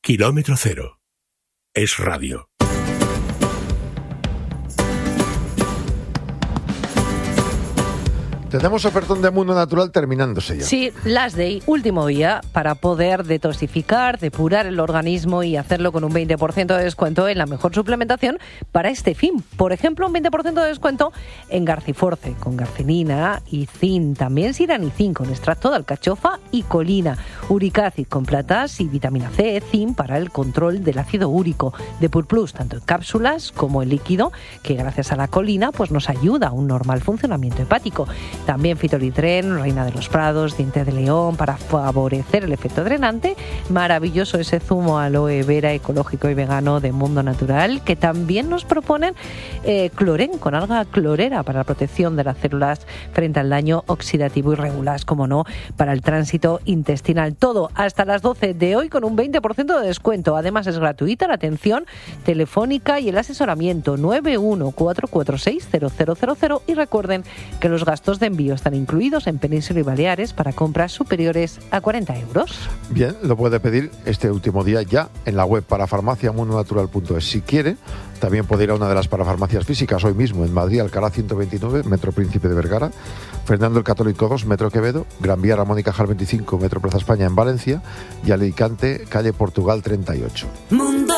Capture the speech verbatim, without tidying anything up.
Kilómetro Cero. Es radio. Tenemos ofertón de Mundo Natural terminándose ya. Sí, Last Day, último día para poder detoxificar, depurar el organismo y hacerlo con un veinte por ciento de descuento en la mejor suplementación para este fin. Por ejemplo, un veinte por ciento de descuento en Garciforce, con garcinina y zinc, también siranicin con extracto de alcachofa y colina, uric acid con platas y vitamina C, zinc para el control del ácido úrico, Depur Plus, tanto en cápsulas como en líquido, que gracias a la colina pues nos ayuda a un normal funcionamiento hepático. También fitolitren, reina de los prados, diente de león, para favorecer el efecto drenante. Maravilloso ese zumo aloe vera ecológico y vegano de Mundo Natural, que también nos proponen eh, clorén con alga clorera para la protección de las células frente al daño oxidativo y regulas, como no, para el tránsito intestinal. Todo hasta las doce de hoy con un veinte por ciento de descuento. Además es gratuita la atención telefónica y el asesoramiento nueve uno cuatro cuatro seis cero cero cero cero, y recuerden que los gastos de envío están incluidos en Península y Baleares para compras superiores a cuarenta euros. Bien, lo puede pedir este último día ya en la web parafarmacia mundo natural punto es. Si quiere, también puede ir a una de las parafarmacias físicas hoy mismo en Madrid, Alcalá ciento veintinueve, Metro Príncipe de Vergara, Fernando el Católico dos, Metro Quevedo, Gran Vía Ramón y Cajal veinticinco, Metro Plaza España en Valencia, y Alicante, calle Portugal treinta y ocho.